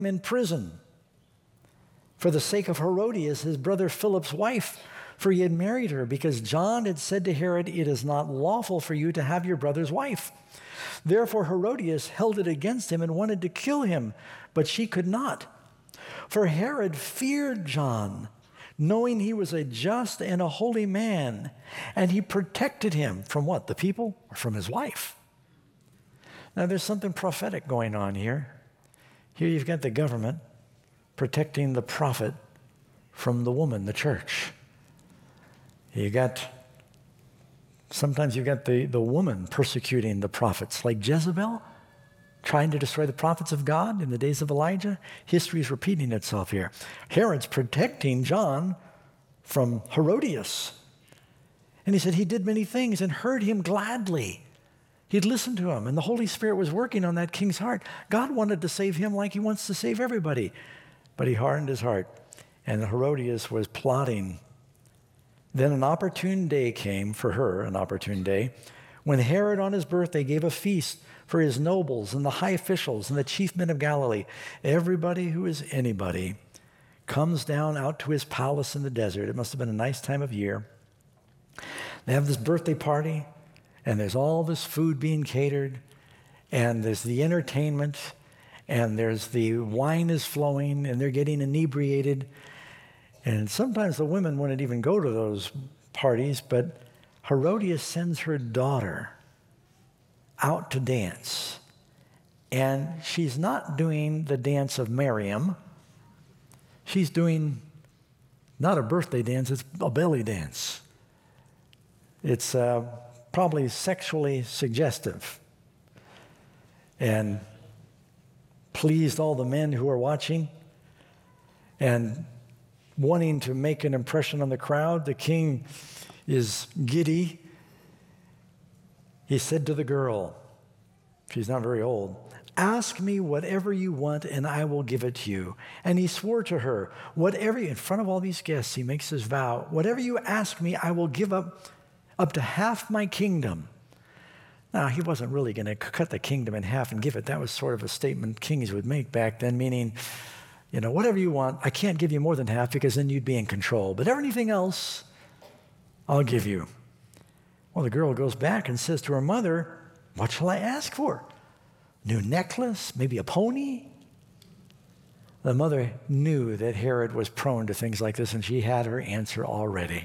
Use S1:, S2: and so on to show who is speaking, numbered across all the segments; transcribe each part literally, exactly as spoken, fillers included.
S1: in prison for the sake of Herodias, his brother Philip's wife, for he had married her, because John had said to Herod, "It is not lawful for you to have your brother's wife." Therefore Herodias held it against him and wanted to kill him, but she could not. For Herod feared John, knowing he was a just and a holy man, and he protected him from what? The people or from his wife? Now there's something prophetic going on here. Here you've got the government protecting the prophet from the woman, the church. You got, sometimes you've got the, the woman persecuting the prophets, like Jezebel, trying to destroy the prophets of God in the days of Elijah. History is repeating itself here. Herod's protecting John from Herodias. And he said he did many things and heard him gladly. He'd listened to him, and the Holy Spirit was working on that king's heart. God wanted to save him like he wants to save everybody. But he hardened his heart, and Herodias was plotting. Then an opportune day came for her, an opportune day, when Herod on his birthday gave a feast for his nobles and the high officials and the chief men of Galilee. Everybody who is anybody comes down out to his palace in the desert. It must have been a nice time of year. They have this birthday party, and there's all this food being catered, and there's the entertainment, and there's the wine is flowing, and they're getting inebriated. And sometimes the women wouldn't even go to those parties, but Herodias sends her daughter out to dance. And she's not doing the dance of Miriam. She's doing not a birthday dance, it's a belly dance. It's uh, probably sexually suggestive and pleased all the men who are watching. And wanting to make an impression on the crowd, the king is giddy. He said to the girl, she's not very old, "Ask me whatever you want and I will give it to you." And he swore to her, whatever, in front of all these guests, he makes his vow, "Whatever you ask me, I will give up up to half my kingdom." Now, he wasn't really going to cut the kingdom in half and give it. That was sort of a statement kings would make back then, meaning, you know, whatever you want, I can't give you more than half because then you'd be in control. But everything else, I'll give you. Well, the girl goes back and says to her mother, "What shall I ask for? New necklace? Maybe a pony?" The mother knew that Herod was prone to things like this, and she had her answer already.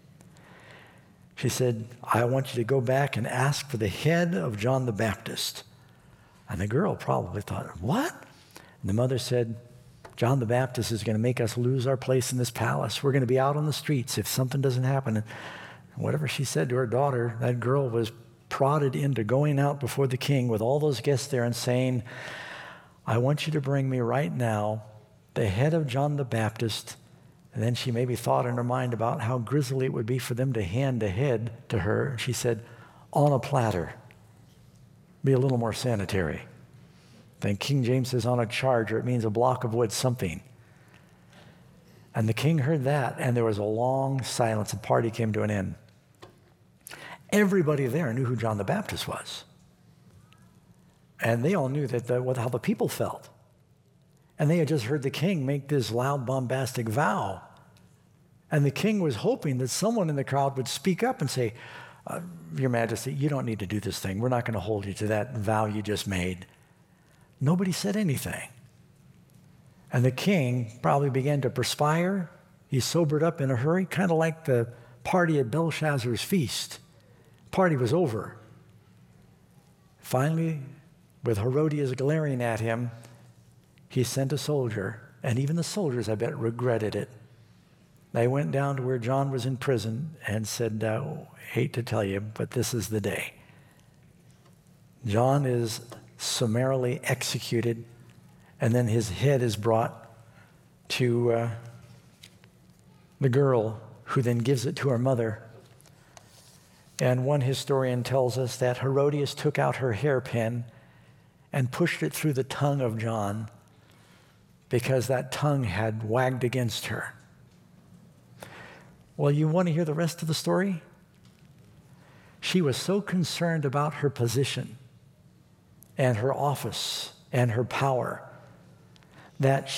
S1: She said, "I want you to go back and ask for the head of John the Baptist." And the girl probably thought, "What?" And the mother said, "John the Baptist is going to make us lose our place in this palace. We're going to be out on the streets if something doesn't happen." And whatever she said to her daughter, that girl was prodded into going out before the king with all those guests there and saying, "I want you to bring me right now the head of John the Baptist." And then she maybe thought in her mind about how grisly it would be for them to hand the head to her. She said, "On a platter." Be a little more sanitary. Then King James says on a charger. It means a block of wood, something. And the king heard that, and there was a long silence. The party came to an end. Everybody there knew who John the Baptist was. And they all knew that the, what, how the people felt. And they had just heard the king make this loud, bombastic vow. And the king was hoping that someone in the crowd would speak up and say, uh, "Your Majesty, you don't need to do this thing. We're not going to hold you to that vow you just made." Nobody said anything. And the king probably began to perspire. He sobered up in a hurry, kind of like the party at Belshazzar's feast. Party was over. Finally, with Herodias glaring at him, he sent a soldier, and even the soldiers, I bet, regretted it. They went down to where John was in prison and said, uh, "Hate to tell you, but this is the day." John is summarily executed, and then his head is brought to uh, the girl, who then gives it to her mother. And one historian tells us that Herodias took out her hairpin and pushed it through the tongue of John because that tongue had wagged against her. Well, you want to hear the rest of the story? She was so concerned about her position and her office and her power that